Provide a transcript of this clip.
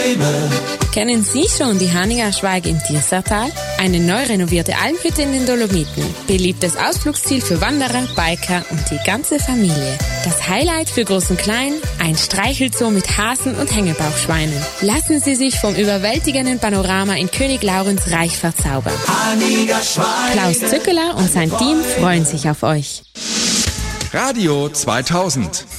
Kennen Sie schon die Haniger Schweig im Tiersertal? Eine neu renovierte Almhütte in den Dolomiten. Beliebtes Ausflugsziel für Wanderer, Biker und die ganze Familie. Das Highlight für Groß und Klein, ein Streichelzoo mit Hasen und Hängebauchschweinen. Lassen Sie sich vom überwältigenden Panorama in König Laurens Reich verzaubern. Haniger Schweige. Klaus Zückeler und sein Team freuen sich auf euch. Radio 2000